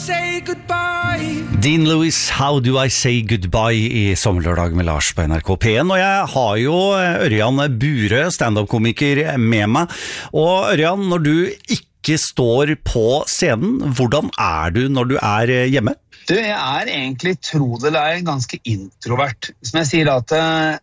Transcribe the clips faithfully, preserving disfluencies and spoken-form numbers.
Say goodbye. Dean Lewis, How Do I Say Goodbye i Sommerlørdag med Lars på N R K P en. Og jeg har jo Ørjan Burøe, stand-up-komiker, med meg. Og Ørjan, når du ikke står på scenen, hvordan er du når du er hjemme? Du, jeg er egentlig, tro det eller ei, ganske introvert. Som jeg sier at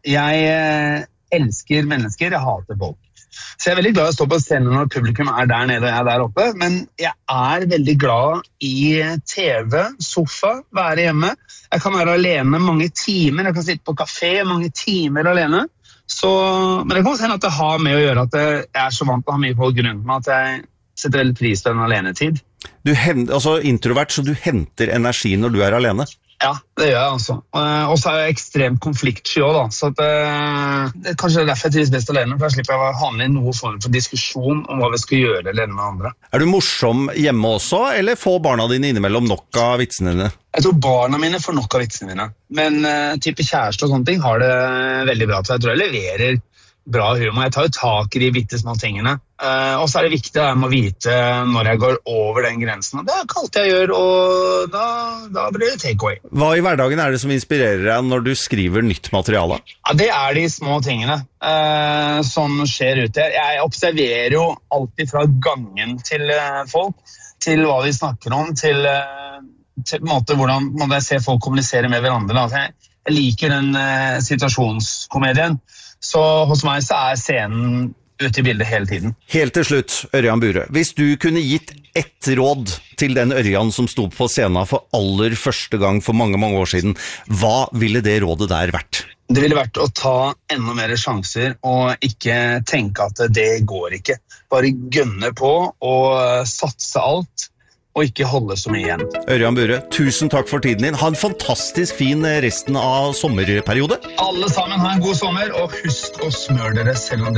jeg elsker mennesker, jeg hater folk. Så jeg er veldig glad i å stå på scenen når publikum er der nede og jeg er der oppe, men jeg er veldig glad i T V, sofa, være hjemme. Jeg kan være alene mange timer, jeg kan sitte på kafé mange timer alene. Så, men det kan også hende at det har med å gjøre at jeg er så vant til å ha mye folk rundt meg, at jeg setter veldig pris på en alenetid. Du henter, altså introvert, så du henter energi når du er alene? Ja, det gjør jeg altså. Og så er jeg ekstremt konfliktsky også da, så at, det er kanskje derfor jeg trives best alene, for jeg slipper å havne i noen form for diskusjon om hva vi skal gjøre alene med andre. Er du morsom hjemme også, eller får barna dine innimellom nok av vitsene dine? Jeg tror barna mine får nok av vitsene mine, men uh, type kjæreste og sånne ting har det veldig bra til. Jeg tror jeg leverer bra humor. Jeg tar jo tak i de bitte små tingene. Uh, og så er det viktig at jeg må vite når jeg går over den grensen. Og det er ikke alt jeg gjør, og da, da blir det takeaway. Hva i hverdagen er det som inspirerer deg når du skriver nytt materiale? Ja, det er de små tingene uh, som skjer ute. Jeg observerer jo alltid fra gangen til uh, folk, til hva vi snakker om, til, uh, til på en måte, hvordan man ser folk kommunisere med hverandre. Jeg, jeg liker den uh, situasjonskomedien. Så hos meg så er scenen ute i bildet hele tiden. Helt til slutt, Ørjan Burøe. Hvis du kunne gitt ett råd til den Ørjan som sto på scenen for aller første gang for mange, mange år siden, hva ville det rådet der vært? Det ville vært å ta enda mer sjanser og ikke tenke at det går ikke. Bare gønne på og satse alt. Og ikke holde så mye igjen. Ørjan Burøe, tusen takk for tiden din. Ha en fantastisk fin resten av sommerperiode. Alle sammen ha en god sommer, og husk å smøre dere selv om dere